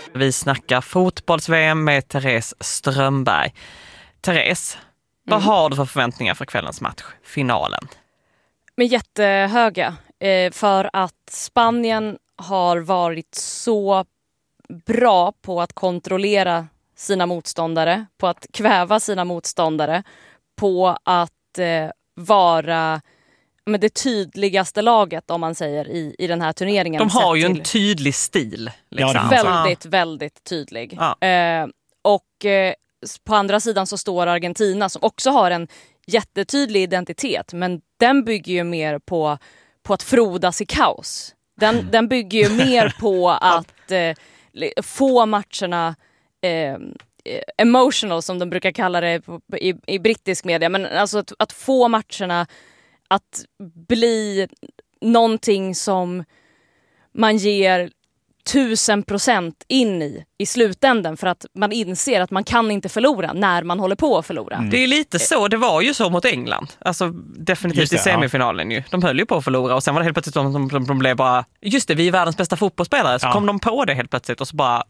Vi snackar fotbolls-VM med Therese Strömberg. Therese, vad har du för förväntningar för kvällens match, finalen? Men jättehöga, för att Spanien har varit så bra på att kontrollera sina motståndare, på att kväva sina motståndare, på att vara det tydligaste laget, om man säger, i den här turneringen. De har ju en tydlig stil. Liksom. Ja, väldigt tydlig. Ja. På andra sidan så står Argentina som också har en jättetydlig identitet, men den bygger ju mer på att frodas i kaos. Den bygger ju mer på att få matcherna emotional, som de brukar kalla det i brittisk media, men alltså att få matcherna att bli någonting som man ger 1000% in i slutändan, för att man inser att man kan inte förlora när man håller på att förlora. Det är lite så, det var ju så mot England. Alltså definitivt i semifinalen ju. De höll ju på att förlora och sen var det helt plötsligt de blev bara, just det, vi är världens bästa fotbollsspelare. Så kom de på det helt plötsligt och så bara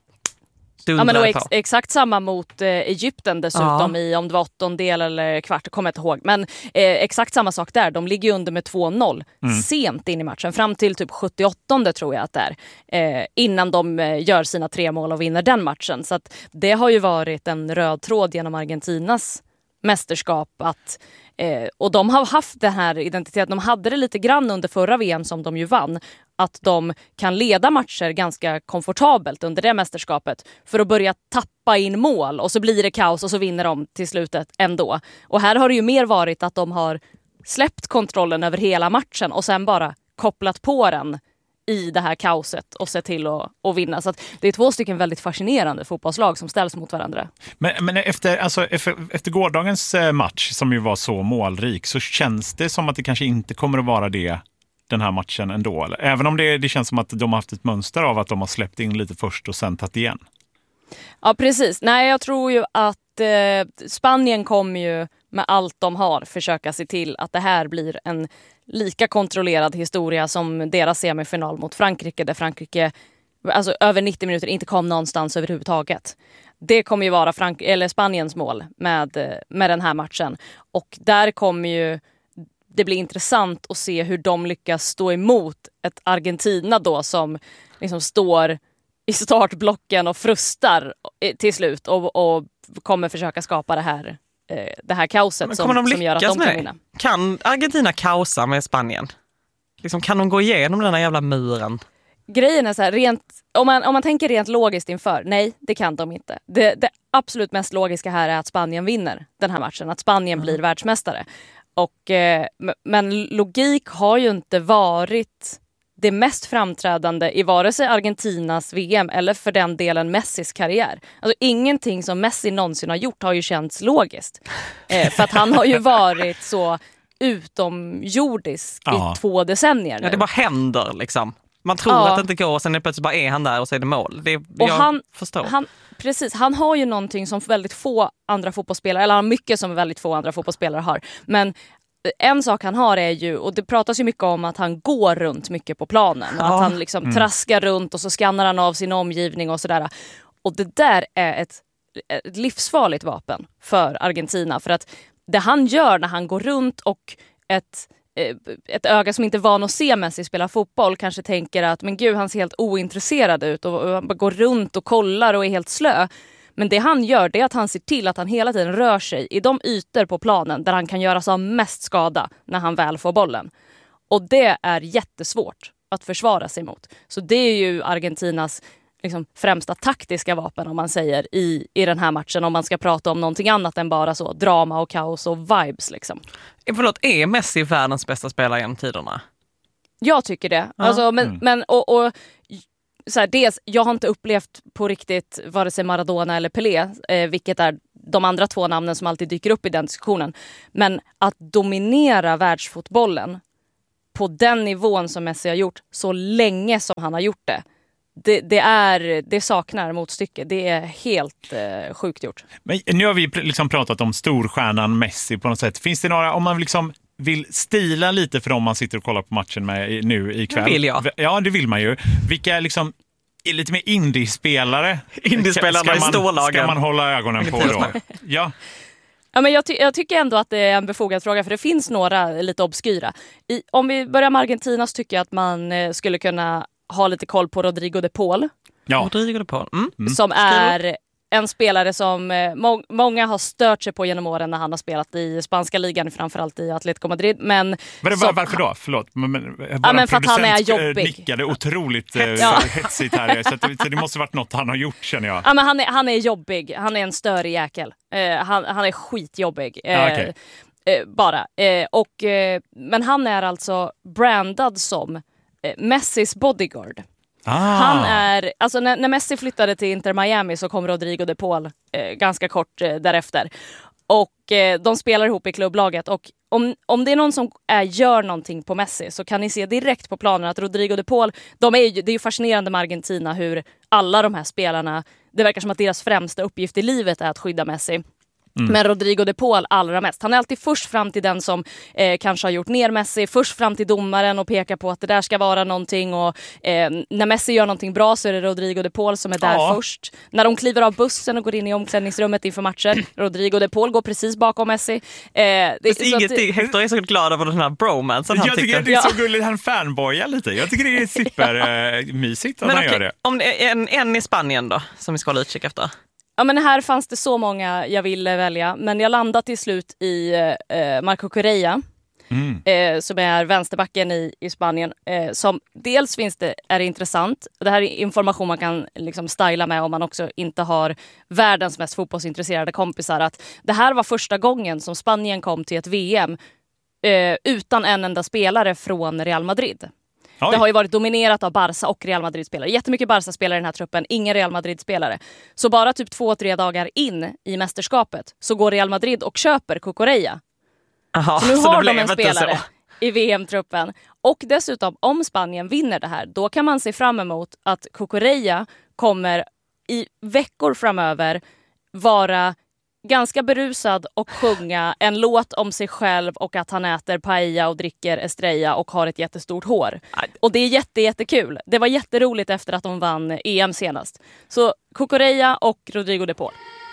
exakt samma mot Egypten dessutom i, om det var 8:ondel eller kvart, kommer jag inte ihåg. Men exakt samma sak där. De ligger under med 2-0 sent in i matchen. Fram till typ 78:e tror jag att det är. Innan de gör sina 3 mål och vinner den matchen. Så att det har ju varit en röd tråd genom Argentinas mästerskap. Och de har haft den här identiteten. De hade det lite grann under förra VM som de ju vann. Att de kan leda matcher ganska komfortabelt under det mästerskapet för att börja tappa in mål, och så blir det kaos och så vinner de till slutet ändå. Och här har det ju mer varit att de har släppt kontrollen över hela matchen och sen bara kopplat på den i det här kaoset och se till att vinna. Så att det är 2 stycken väldigt fascinerande fotbollslag som ställs mot varandra. Men efter gårdagens match, som ju var så målrik, så känns det som att det kanske inte kommer att vara det den här matchen ändå. Eller? Även om det känns som att de har haft ett mönster av att de har släppt in lite först och sen tagit igen. Ja, precis. Nej, jag tror ju att Spanien kommer ju med allt de har försöka se till att det här blir en lika kontrollerad historia som deras semifinal mot Frankrike, där Frankrike alltså över 90 minuter inte kom någonstans överhuvudtaget. Det kommer ju vara Spaniens mål med den här matchen. Och där kommer ju det blir intressant att se hur de lyckas stå emot ett Argentina då som liksom står i startblocken och frustar till slut och kommer försöka skapa det här kaoset som gör att de kan vinna. Kan Argentina kaosa med Spanien? Liksom, kan de gå igenom den här jävla muren? Grejen är så här, om man tänker rent logiskt inför, nej, det kan de inte. Det absolut mest logiska här är att Spanien vinner den här matchen, att Spanien blir världsmästare. Men logik har ju inte varit det mest framträdande i vare sig Argentinas VM eller för den delen Messis karriär. Alltså ingenting som Messi någonsin har gjort har ju känts logiskt. För att han har ju varit så utomjordisk i 2 decennier nu. Ja, det bara händer liksom. Man tror att det inte går och sen plötsligt bara är han där och så är det mål. Jag förstår. Precis, han har ju någonting som väldigt få andra fotbollsspelare, eller han har mycket som väldigt få andra fotbollsspelare har. Men en sak han har är ju, och det pratas ju mycket om att han går runt mycket på planen. Och att han liksom traskar runt och så skannar han av sin omgivning och sådär. Och det där är ett livsfarligt vapen för Argentina. För att det han gör när han går runt och ett öga som inte är van att se Messi spela fotboll kanske tänker att men gud, han ser helt ointresserad ut och går runt och kollar och är helt slö. Men det han gör, det är att han ser till att han hela tiden rör sig i de ytor på planen där han kan göra som mest skada när han väl får bollen. Och det är jättesvårt att försvara sig mot. Så det är ju Argentinas liksom främsta taktiska vapen, om man säger, i den här matchen, om man ska prata om någonting annat än bara så drama och kaos och vibes liksom. Förlåt, är Messi världens bästa spelare genom tiderna? Jag tycker det. Alltså, men så här, dels, jag har inte upplevt på riktigt vare sig Maradona eller Pelé, vilket är de andra 2 namnen som alltid dyker upp i den diskussionen. Men att dominera världsfotbollen på den nivån som Messi har gjort så länge som han har gjort det saknar motstycke. Det är helt sjukt gjort. Men nu har vi liksom pratat om storstjärnan Messi på något sätt. Finns det några, om man liksom vill stila lite för dem man sitter och kollar på matchen med nu ikväll? Det vill jag. Ja, det vill man ju. Vilka liksom lite mer indiespelare. Indiespelarna i storlagen. Ska man hålla ögonen på då? Ja. Ja, men jag tycker ändå att det är en befogad fråga, för det finns några lite obskyra. Om vi börjar med Argentina så tycker jag att man skulle kunna ha lite koll på Rodrigo de Paul. Ja. Rodrigo de Paul. Som är en spelare som många har stört sig på genom åren när han har spelat i spanska ligan, framförallt i Atletico Madrid. Men varför då? Förlåt. Men för att han är jobbig. Nickade otroligt hetsigt här. Så det måste varit något han har gjort, känner jag. Ja, men han är jobbig. Han är en störig jäkel. Han är skitjobbig. Okay. Men han är alltså brandad som Messis bodyguard. Han är, alltså när Messi flyttade till Inter Miami så kom Rodrigo de Paul ganska kort därefter. Och de spelar ihop i klubblaget. Och om det är någon som gör någonting på Messi så kan ni se direkt på planen att Rodrigo de Paul, det är ju fascinerande med Argentina hur alla de här spelarna, det verkar som att deras främsta uppgift i livet är att skydda Messi. Men Rodrigo de Paul allra mest. Han är alltid först fram till den som kanske har gjort ner Messi. Först fram till domaren och pekar på att det där ska vara någonting. Och när Messi gör någonting bra så är det Rodrigo de Paul som är där först. När de kliver av bussen och går in i omklädningsrummet inför matcher, Rodrigo de Paul går precis bakom Messi. Hector är så glad över den här bromansen. Jag tycker det är så gulligt, han fanboyar lite. Jag tycker det är supermysigt att han gör det. Om det är en i Spanien då, som vi ska hålla utkik efter. Ja, men här fanns det så många jag ville välja. Men jag landade till slut i Marco Correa. Som är vänsterbacken i Spanien. Som dels är det intressant. Det här är information man kan liksom styla med om man också inte har världens mest fotbollsintresserade kompisar. Att det här var första gången som Spanien kom till ett VM utan en enda spelare från Real Madrid. Det har ju varit dominerat av Barca och Real Madrid-spelare. Jättemycket Barca-spelare i den här truppen, ingen Real Madrid-spelare. Så bara typ 2-3 dagar in i mästerskapet så går Real Madrid och köper Cucurella. Så nu har de en spelare i VM-truppen. Och dessutom, om Spanien vinner det här, då kan man se fram emot att Cucurella kommer i veckor framöver vara ganska berusad och sjunga en låt om sig själv och att han äter paella och dricker Estrella och har ett jättestort hår. Och det är jättekul. Det var jätteroligt efter att de vann EM senast. Så Cucurella och Rodrigo de Paul.